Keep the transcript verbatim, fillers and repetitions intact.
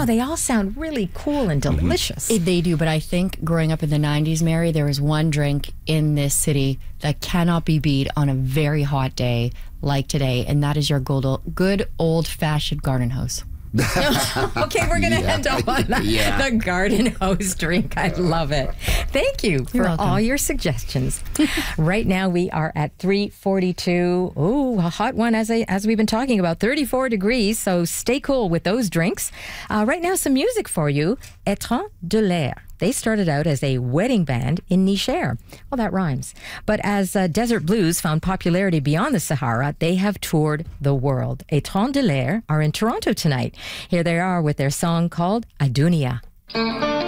know, they all sound really cool and delicious. It- They do, but I think growing up in the nineties, Mary, there was one drink in this city that cannot be beat on a very hot day like today, and that is your good, ol- good old-fashioned garden hose. Okay, we're going to Yeah. end up on the, Yeah. the garden hose drink. I love it. Thank you for welcome. all your suggestions. Right now we are at three forty-two. Ooh, a hot one as I, as we've been talking about, thirty-four degrees. So stay cool with those drinks. Uh, right now, some music for you. Étrange de l'air. They started out as a wedding band in Niger. Well, that rhymes. But as uh, Desert Blues found popularity beyond the Sahara, they have toured the world. Étrange de l'air are in Toronto tonight. Here they are with their song called Adunia.